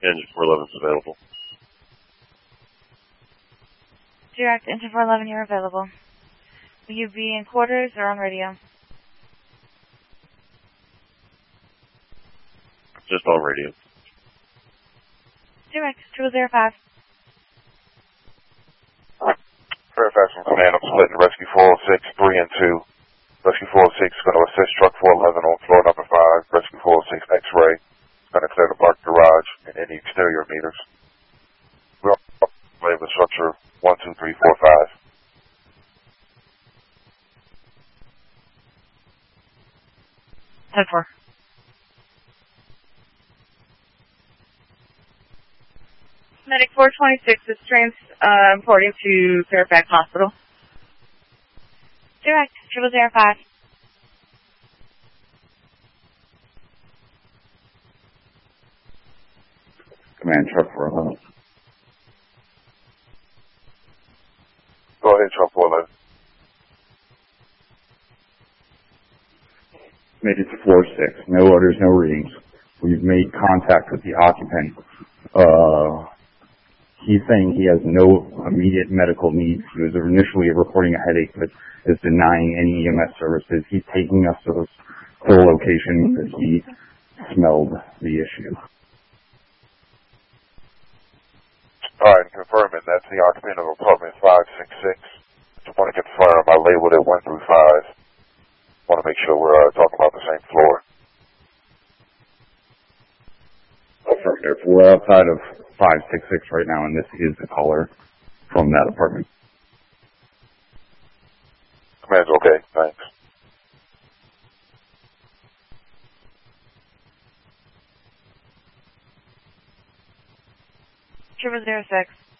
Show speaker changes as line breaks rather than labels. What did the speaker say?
Engine 411 is available.
Direct, Engine 411, you're available. Will you be in quarters or on radio?
Just on radio.
Direct, 005.
Fairfax from Command, I'm splitting Rescue 406, 3 and 2. Rescue 406 is going to assist Truck 411 on floor number 5. Rescue 406 X-ray is going to clear the parked garage and any exterior meters. We're on labor structure 1, 2, 3, 4, 5.
Head 4. Medic 426 is transporting to Fairfax Hospital. Direct, 005.
Command, Truck 411.
Go ahead, Truck 411.
Made it to 4-6. No orders, no readings. We've made contact with the occupant. He's saying he has no immediate medical needs. He was initially reporting a headache, but is denying any EMS services. He's taking us to the location because he smelled the issue.
All right, confirming that's the occupant of apartment 566. Just want to confirm I labeled it 1 through 5. Want to make sure we're talking about the same floor.
Affirmative. We're outside of 566 right now, and this is the caller from that apartment.
Command's okay, thanks.
006.